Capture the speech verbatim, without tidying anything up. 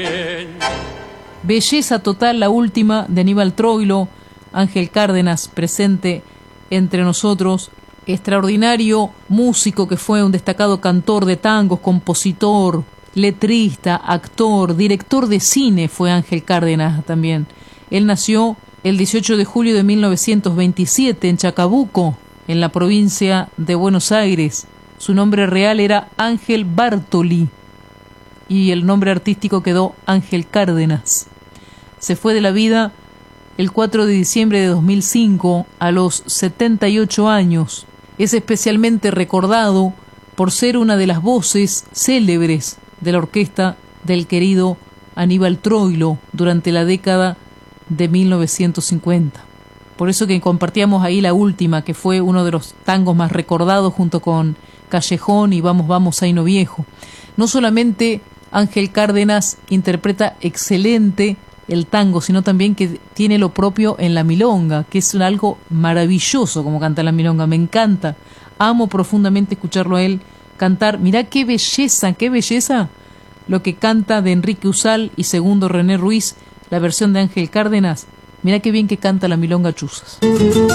Belleza total, la última, de Aníbal Troilo, Ángel Cárdenas presente entre nosotros. Extraordinario músico que fue, un destacado cantor de tangos, compositor, letrista, actor, director de cine fue Ángel Cárdenas también. Él nació el dieciocho de julio de mil novecientos veintisiete en Chacabuco, en la provincia de Buenos Aires. Su nombre real era Ángel Bartoli y el nombre artístico quedó Ángel Cárdenas. Se fue de la vida el cuatro de diciembre de dos mil cinco a los setenta y ocho años. Es especialmente recordado por ser una de las voces célebres de la orquesta del querido Aníbal Troilo durante la década de mil novecientos cincuenta. Por eso que compartíamos ahí la última, que fue uno de los tangos más recordados junto con Callejón y Vamos, vamos, Aino Viejo. No solamente Ángel Cárdenas interpreta excelente el tango, sino también que tiene lo propio en la milonga, que es algo maravilloso como canta la milonga. Me encanta, amo profundamente escucharlo a él cantar. Mirá qué belleza, qué belleza lo que canta de Enrique Usal y segundo René Ruiz, la versión de Ángel Cárdenas. Mirá qué bien que canta la milonga Chuzas.